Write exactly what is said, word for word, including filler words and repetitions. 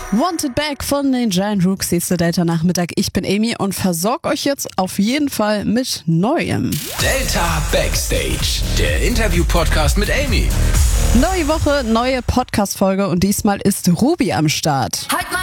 Wanted Back von den Giant Rooks, nächste Delta Nachmittag. Ich bin Amy und versorge euch jetzt auf jeden Fall mit Neuem. Delta Backstage, der Interview-Podcast mit Amy. Neue Woche, neue Podcast-Folge und diesmal ist Ruby am Start. Halt mal